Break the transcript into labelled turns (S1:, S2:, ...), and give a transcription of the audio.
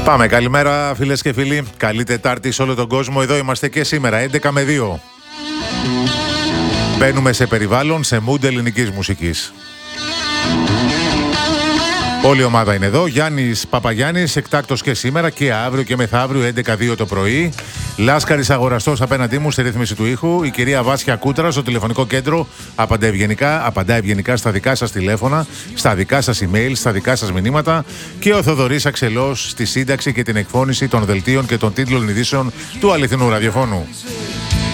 S1: Πάμε, καλημέρα φίλες και φίλοι. Καλή Τετάρτη σε όλο τον κόσμο. Εδώ είμαστε και σήμερα, 11 με 2. Μπαίνουμε σε περιβάλλον, σε mood ελληνικής μουσικής. Όλη η ομάδα είναι εδώ. Γιάννης Παπαγιάννης, εκτάκτος και σήμερα και αύριο και μεθαύριο 11-2 το πρωί. Λάσκαρης αγοραστός απέναντί μου στη ρύθμιση του ήχου. Η κυρία Βάσια Κούτρα στο τηλεφωνικό κέντρο απαντά ευγενικά στα δικά σας τηλέφωνα, στα δικά σας email, στα δικά σας μηνύματα. Και ο Θοδωρής Αξελός στη σύνταξη και την εκφώνηση των δελτίων και των τίτλων ειδήσεων του αληθινού ραδιοφώνου.